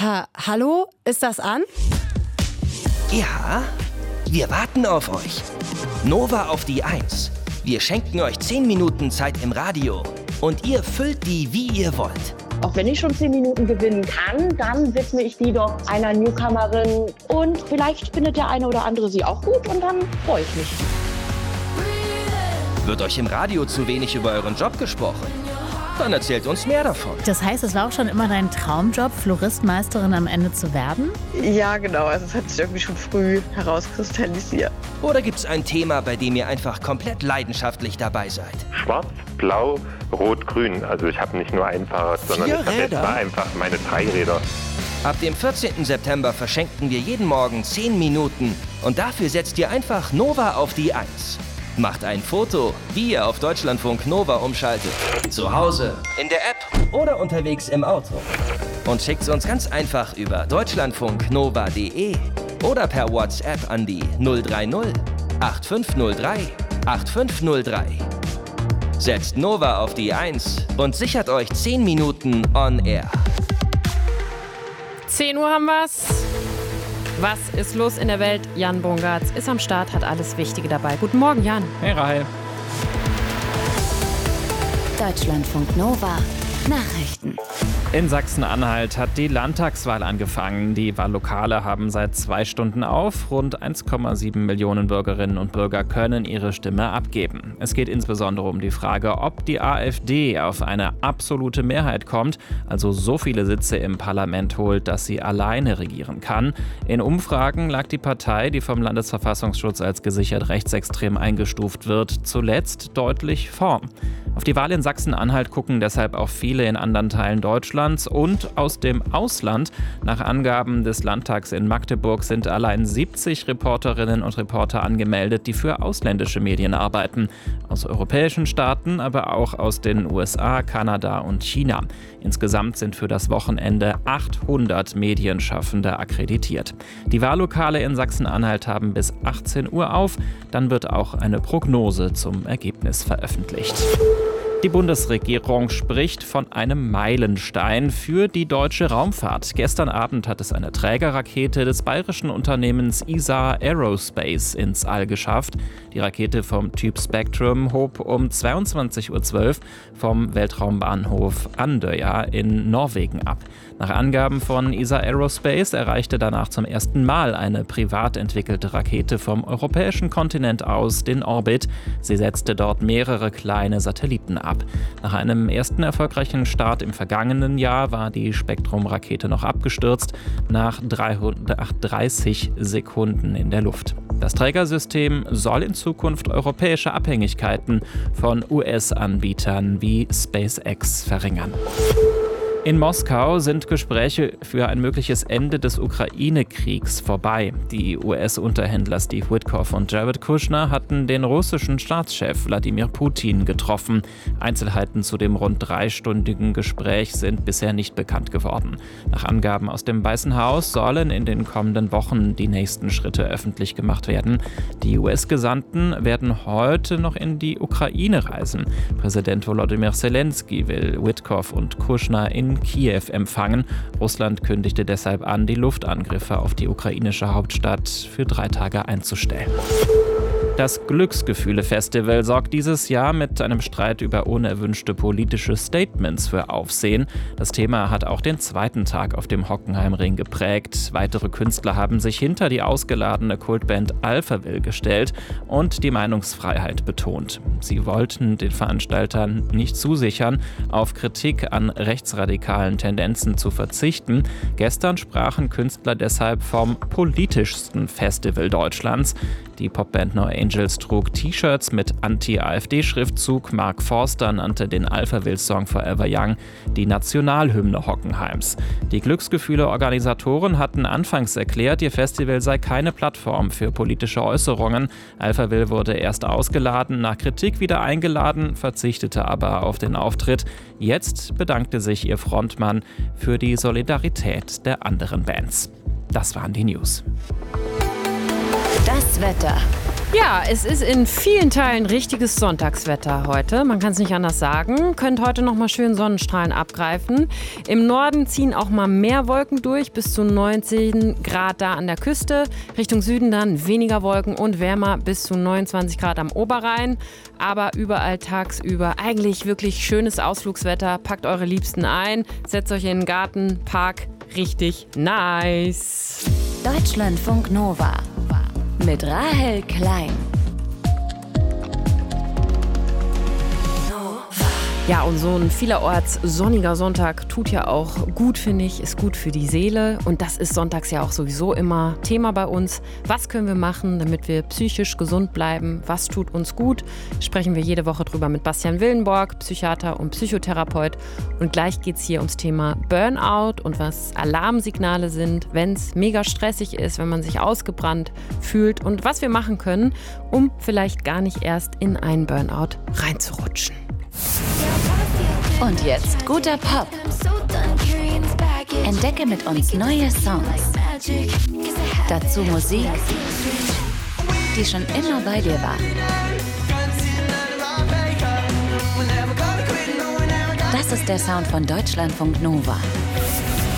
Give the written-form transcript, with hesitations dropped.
Hallo, ist das an? Ja, wir warten auf euch. Nova auf die 1. Wir schenken euch 10 Minuten Zeit im Radio. Und ihr füllt die, wie ihr wollt. Auch wenn ich schon 10 Minuten gewinnen kann, dann widme ich die doch einer Newcomerin. Und vielleicht findet der eine oder andere sie auch gut und dann freue ich mich. Wird euch im Radio zu wenig über euren Job gesprochen? Dann erzählt uns mehr davon. Das heißt, es war auch schon immer dein Traumjob, Floristmeisterin am Ende zu werden? Ja, genau. Also es hat sich irgendwie schon früh herauskristallisiert. Oder gibt es ein Thema, bei dem ihr einfach komplett leidenschaftlich dabei seid? Schwarz, Blau, Rot, Grün. Also ich habe nicht nur ein Fahrrad, sondern ich habe jetzt mal einfach meine 3 Räder. Ab dem 14. September verschenken wir jeden Morgen 10 Minuten. Und dafür setzt ihr einfach Nova auf die 1. Macht ein Foto, wie ihr auf Deutschlandfunk Nova umschaltet. Zu Hause, in der App oder unterwegs im Auto. Und schickt's uns ganz einfach über deutschlandfunknova.de oder per WhatsApp an die 030 8503 8503. Setzt Nova auf die 1 und sichert euch 10 Minuten on air. 10 Uhr haben wir's. Was ist los in der Welt? Jan Bongartz ist am Start, hat alles Wichtige dabei. Guten Morgen, Jan. Hey, Rahel. Deutschlandfunk Nova. Nachrichten. In Sachsen-Anhalt hat die Landtagswahl angefangen. Die Wahllokale haben seit 2 Stunden auf. Rund 1,7 Millionen Bürgerinnen und Bürger können ihre Stimme abgeben. Es geht insbesondere um die Frage, ob die AfD auf eine absolute Mehrheit kommt, also so viele Sitze im Parlament holt, dass sie alleine regieren kann. In Umfragen lag die Partei, die vom Landesverfassungsschutz als gesichert rechtsextrem eingestuft wird, zuletzt deutlich vorn. Auf die Wahl in Sachsen-Anhalt gucken deshalb auch viele in anderen Teilen Deutschlands und aus dem Ausland. Nach Angaben des Landtags in Magdeburg sind allein 70 Reporterinnen und Reporter angemeldet, die für ausländische Medien arbeiten. Aus europäischen Staaten, aber auch aus den USA, Kanada und China. Insgesamt sind für das Wochenende 800 Medienschaffende akkreditiert. Die Wahllokale in Sachsen-Anhalt haben bis 18 Uhr auf. Dann wird auch eine Prognose zum Ergebnis veröffentlicht. Die Bundesregierung spricht von einem Meilenstein für die deutsche Raumfahrt. Gestern Abend hat es eine Trägerrakete des bayerischen Unternehmens ESA Aerospace ins All geschafft. Die Rakete vom Typ Spectrum hob um 22:12 Uhr vom Weltraumbahnhof Andøya in Norwegen ab. Nach Angaben von ESA Aerospace erreichte danach zum ersten Mal eine privat entwickelte Rakete vom europäischen Kontinent aus den Orbit. Sie setzte dort mehrere kleine Satelliten ab. Nach einem ersten erfolgreichen Start im vergangenen Jahr war die Spektrum-Rakete noch abgestürzt, nach 30 Sekunden in der Luft. Das Trägersystem soll in Zukunft europäische Abhängigkeiten von US-Anbietern wie SpaceX verringern. In Moskau sind Gespräche für ein mögliches Ende des Ukraine-Kriegs vorbei. Die US-Unterhändler Steve Witkoff und Jared Kushner hatten den russischen Staatschef Wladimir Putin getroffen. Einzelheiten zu dem rund 3-stündigen Gespräch sind bisher nicht bekannt geworden. Nach Angaben aus dem Weißen Haus sollen in den kommenden Wochen die nächsten Schritte öffentlich gemacht werden. Die US-Gesandten werden heute noch in die Ukraine reisen. Präsident Volodymyr Zelensky will Witkoff und Kushner in Kiew empfangen. Russland kündigte deshalb an, die Luftangriffe auf die ukrainische Hauptstadt für 3 Tage einzustellen. Das Glücksgefühle-Festival sorgt dieses Jahr mit einem Streit über unerwünschte politische Statements für Aufsehen. Das Thema hat auch den 2. Tag auf dem Hockenheimring geprägt. Weitere Künstler haben sich hinter die ausgeladene Kultband Alphaville gestellt und die Meinungsfreiheit betont. Sie wollten den Veranstaltern nicht zusichern, auf Kritik an rechtsradikalen Tendenzen zu verzichten. Gestern sprachen Künstler deshalb vom politischsten Festival Deutschlands. Die Popband No Angels trug T-Shirts mit Anti-AfD-Schriftzug. Mark Forster nannte den Alphaville-Song Forever Young die Nationalhymne Hockenheims. Die Glücksgefühle-Organisatoren hatten anfangs erklärt, ihr Festival sei keine Plattform für politische Äußerungen. Alphaville wurde erst ausgeladen, nach Kritik wieder eingeladen, verzichtete aber auf den Auftritt. Jetzt bedankte sich ihr Frontmann für die Solidarität der anderen Bands. Das waren die News. Das Wetter. Ja, es ist in vielen Teilen richtiges Sonntagswetter heute. Man kann es nicht anders sagen. Könnt heute noch mal schön Sonnenstrahlen abgreifen. Im Norden ziehen auch mal mehr Wolken durch, bis zu 19 Grad da an der Küste. Richtung Süden dann weniger Wolken und wärmer, bis zu 29 Grad am Oberrhein. Aber überall tagsüber eigentlich wirklich schönes Ausflugswetter. Packt eure Liebsten ein, setzt euch in den Garten, Park. Richtig nice. Deutschlandfunk Nova mit Rahel Klein. Ja, und so ein vielerorts sonniger Sonntag tut ja auch gut, finde ich, ist gut für die Seele. Und das ist sonntags ja auch sowieso immer Thema bei uns. Was können wir machen, damit wir psychisch gesund bleiben? Was tut uns gut? Sprechen wir jede Woche drüber mit Bastian Willenborg, Psychiater und Psychotherapeut. Und gleich geht es hier ums Thema Burnout und was Alarmsignale sind, wenn es mega stressig ist, wenn man sich ausgebrannt fühlt und was wir machen können, um vielleicht gar nicht erst in einen Burnout reinzurutschen. Und jetzt guter Pop. Entdecke mit uns neue Songs. Dazu Musik, die schon immer bei dir war. Das ist der Sound von Deutschlandfunk Nova.